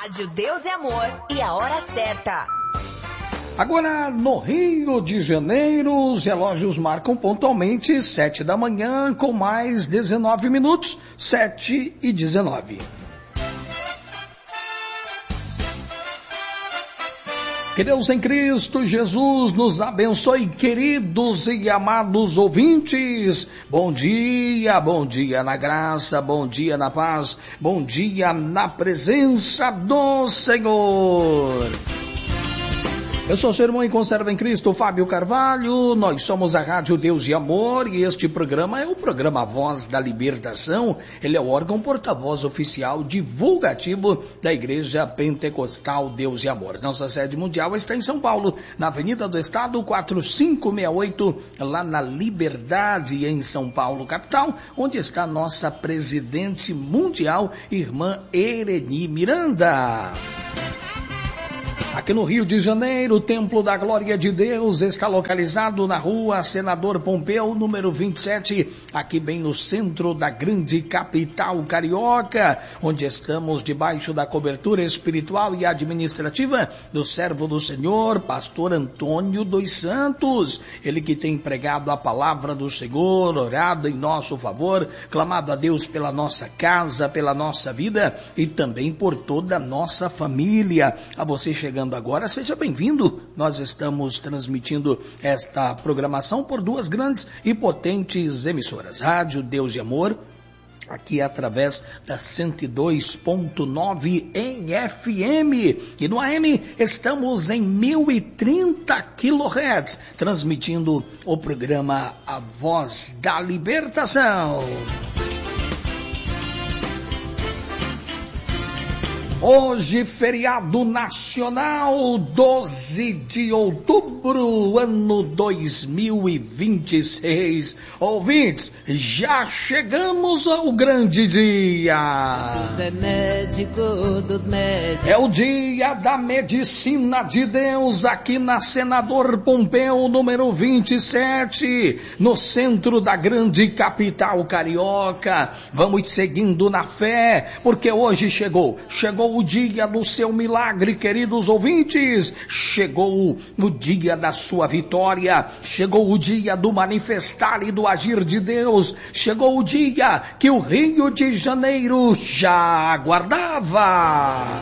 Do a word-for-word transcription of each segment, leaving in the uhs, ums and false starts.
Rádio Deus e Amor e a hora certa. Agora, no Rio de Janeiro, os relógios marcam pontualmente sete da manhã, com mais dezenove minutos, sete e dezenove. Que Deus em Cristo Jesus nos abençoe, queridos e amados ouvintes. Bom dia, bom dia na graça, bom dia na paz, bom dia na presença do Senhor. Eu sou seu irmão e conserva em Cristo, Fábio Carvalho. Nós somos a Rádio Deus e Amor e este programa é o programa Voz da Libertação. Ele é o órgão porta-voz oficial divulgativo da Igreja Pentecostal Deus e Amor. Nossa sede mundial está em São Paulo, na Avenida do Estado quatro cinco seis oito, lá na Liberdade, em São Paulo, capital, onde está a nossa presidente mundial, irmã Ereni Miranda. Aqui no Rio de Janeiro, o Templo da Glória de Deus está localizado na rua Senador Pompeu, número vinte e sete, aqui bem no centro da grande capital carioca, onde estamos debaixo da cobertura espiritual e administrativa do servo do Senhor, pastor Antônio dos Santos. Ele que tem pregado a palavra do Senhor, orado em nosso favor, clamado a Deus pela nossa casa, pela nossa vida e também por toda a nossa família. A você chegando agora, seja bem-vindo. Nós estamos transmitindo esta programação por duas grandes e potentes emissoras. Rádio Deus e Amor, aqui através da cento e dois ponto nove em F M. E no A M estamos em mil e trinta quilohertz, transmitindo o programa A Voz da Libertação. Hoje, feriado nacional, doze de outubro, ano dois mil e vinte e seis. Ouvintes, já chegamos ao grande dia. Deus é médico dos médicos. É o dia da medicina de Deus, aqui na Senador Pompeu, número vinte e sete, no centro da grande capital carioca. Vamos seguindo na fé, porque hoje chegou, chegou o dia do seu milagre, queridos ouvintes. Chegou o dia da sua vitória. Chegou o dia do manifestar e do agir de Deus. Chegou o dia que o Rio de Janeiro já aguardava.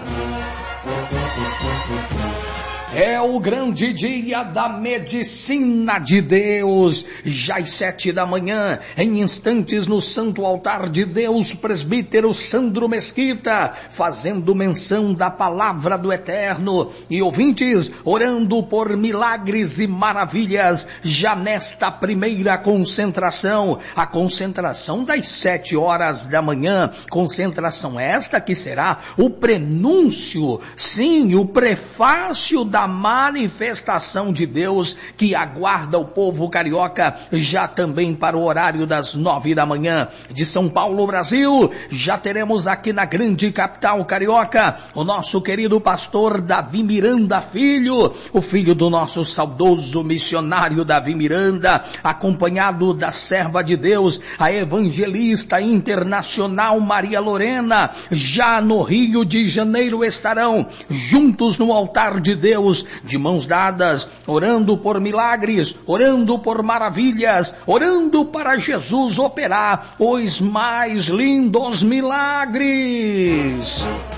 É o grande dia da medicina de Deus. Já às sete da manhã, em instantes no santo altar de Deus, presbítero Sandro Mesquita, fazendo menção da palavra do Eterno. E ouvintes, orando por milagres e maravilhas, já nesta primeira concentração, a concentração das sete horas da manhã, concentração esta que será o prenúncio, sim, o prefácio da manifestação de Deus que aguarda o povo carioca já também para o horário das nove da manhã. De São Paulo, Brasil, já teremos aqui na grande capital carioca o nosso querido pastor Davi Miranda Filho, o filho do nosso saudoso missionário Davi Miranda, acompanhado da serva de Deus, a evangelista internacional Maria Lorena. Já no Rio de Janeiro estarão juntos no altar de Deus, de mãos dadas, orando por milagres, orando por maravilhas, orando para Jesus operar os mais lindos milagres.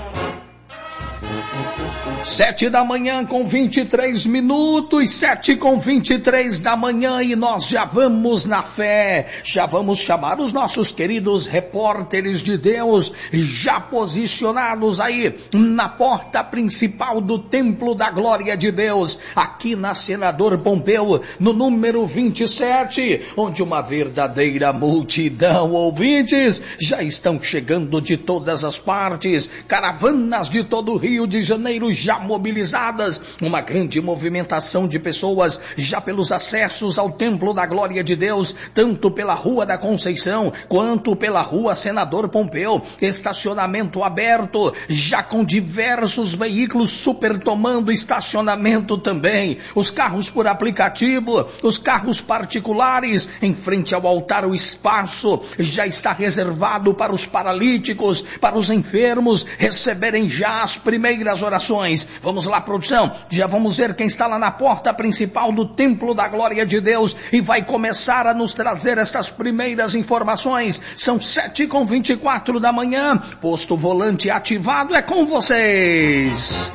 Sete da manhã com vinte e três minutos, sete com vinte e três da manhã, e nós já vamos na fé, já vamos chamar os nossos queridos repórteres de Deus, já posicionados aí na porta principal do Templo da Glória de Deus, aqui na Senador Pompeu, no número vinte e sete, onde uma verdadeira multidão, ouvintes, já estão chegando de todas as partes, caravanas de todo o Rio de Janeiro já mobilizadas, uma grande movimentação de pessoas já pelos acessos ao Templo da Glória de Deus, tanto pela Rua da Conceição, quanto pela Rua Senador Pompeu, estacionamento aberto, já com diversos veículos super tomando estacionamento também, os carros por aplicativo, os carros particulares, em frente ao altar o espaço já está reservado para os paralíticos, para os enfermos receberem já as primeiras primeiras orações. Vamos lá, produção, já vamos ver quem está lá na porta principal do Templo da Glória de Deus e vai começar a nos trazer estas primeiras informações. São sete com vinte e quatro da manhã, posto volante ativado, é com vocês.